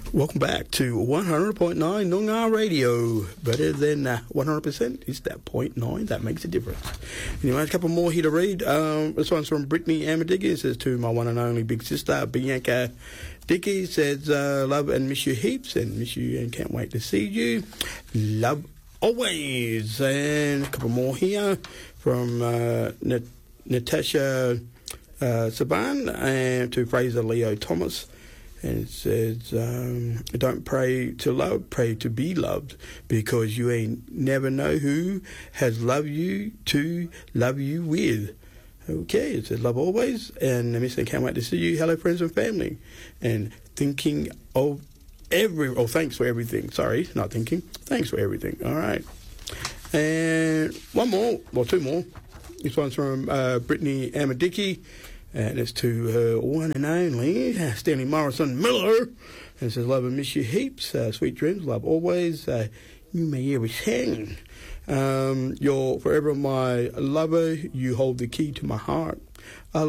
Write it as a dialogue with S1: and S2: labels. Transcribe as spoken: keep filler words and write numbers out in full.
S1: Welcome back to one hundred point nine Noongar Radio. Better than uh, one hundred percent. It's that point nine that makes a difference. Anyway, a couple more here to read. Um, this one's from Brittany Amadicki. It says, to my one and only big sister, Bianca Dickey, says, uh, love and miss you heaps and miss you and can't wait to see you. Love always. And a couple more here from uh, Nat- Natasha uh, Saban and to Fraser Leo Thomas. And it says, um, don't pray to love, pray to be loved, because you ain't never know who has loved you to love you with. Okay, it says love always, and I miss and can't wait to see you. Hello, friends and family. And thinking of every, oh, thanks for everything. Sorry, not thinking. Thanks for everything. All right. And one more, well, two more. This one's from uh, Brittany Amadicki. And it's to her one and only Stanley Morrison Miller. And it says, love and miss you heaps. Uh, sweet dreams, love always. Uh, you may everything. Um, you're forever my lover. You hold the key to my heart. I